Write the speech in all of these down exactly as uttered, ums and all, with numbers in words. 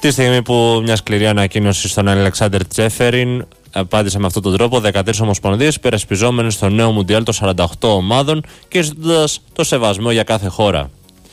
Τη στιγμή που μια σκληρή ανακοίνωση στον Αλεξάνδερ Τσέφεριν απάντησε με αυτόν τον τρόπο δεκατρείς ομοσπονδίες υπερασπιζόμενες στο νέο Μουντιάλ των σαράντα οκτώ ομάδων και ζητώντας το σεβασμό για κάθε χώρα.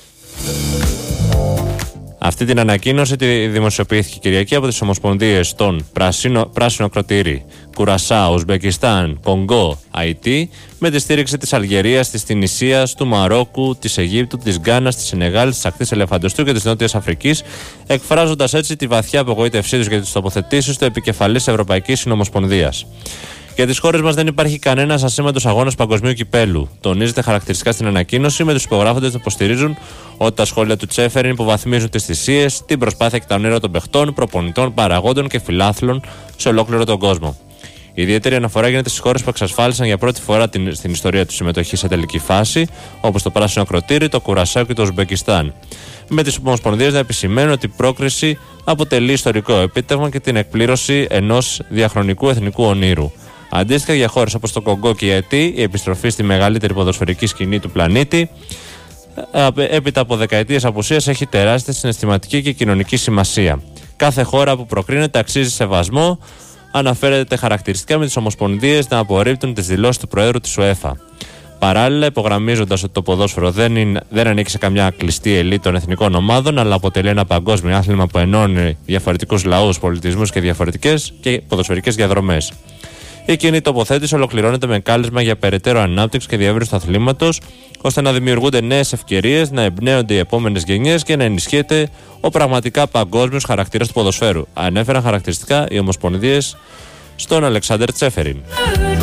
Αυτή την ανακοίνωση τη δημοσιοποιήθηκε Κυριακή από τις ομοσπονδίες των Πράσινο, Πράσινο Κροτήρι, Κουρασά, Ουσμπεκιστάν, Κονγκό, Αϊτή, με τη στήριξη της Αλγερίας, της Τινησίας, του Μαρόκου, της Αιγύπτου, της Γκάνας, της Σενεγάλης, της Ακτής Ελεφαντοστού και της Νότιας Αφρικής, εκφράζοντας έτσι τη βαθιά απογοήτευσή τους για τις τοποθετήσεις του επικεφαλής Ευρωπαϊκής Συνομοσπονδίας. Για τις χώρες μας δεν υπάρχει κανένας ασήμαντος αγώνας παγκοσμίου κυπέλου. Τονίζεται χαρακτηριστικά στην ανακοίνωση, με τους υπογράφοντες να υποστηρίζουν ότι τα σχόλια του Τσέφεριν υποβαθμίζουν τις θυσίες, την προσπάθεια και τα ονείρα των παιχτών, προπονητών, παραγόντων και φιλάθλων σε ολόκληρο τον κόσμο. Η ιδιαίτερη αναφορά γίνεται στις χώρες που εξασφάλισαν για πρώτη φορά την, στην ιστορία του συμμετοχή σε τελική φάση, όπως το Πράσινο Κροτήρι, το Κουρασάο και το Ουσμπεκιστάν. Με τις ομοσπονδίες να επισημαίνουν ότι η πρόκριση αποτελεί ιστορικό επίτευγμα και την εκπλήρωση ενός διαχρονικού εθνικού ονείρου. Αντίστοιχα, για χώρες όπως το Κονγκό και η Αϊτή, η επιστροφή στη μεγαλύτερη ποδοσφαιρική σκηνή του πλανήτη, έπειτα από δεκαετίες απουσίας, έχει τεράστια συναισθηματική και κοινωνική σημασία. Κάθε χώρα που προκρίνεται αξίζει σεβασμό, αναφέρεται χαρακτηριστικά με τις ομοσπονδίες να απορρίπτουν τις δηλώσεις του Προέδρου της UEFA. Παράλληλα, υπογραμμίζοντας ότι το ποδόσφαιρο δεν, είναι, δεν ανήκει σε καμιά κλειστή ελίτ των εθνικών ομάδων, αλλά αποτελεί ένα παγκόσμιο άθλημα που ενώνει διαφορετικούς λαούς, πολιτισμούς και διαφορετικές και ποδοσφαιρικές διαδρομές. Η κοινή τοποθέτηση ολοκληρώνεται με κάλεσμα για περαιτέρω ανάπτυξη και διεύρυνση του αθλήματος, ώστε να δημιουργούνται νέες ευκαιρίες, να εμπνέονται οι επόμενες γενιές και να ενισχύεται ο πραγματικά παγκόσμιος χαρακτήρας του ποδοσφαίρου. Ανέφεραν χαρακτηριστικά οι ομοσπονδίες στον Αλεξάνδερ Τσέφεριν.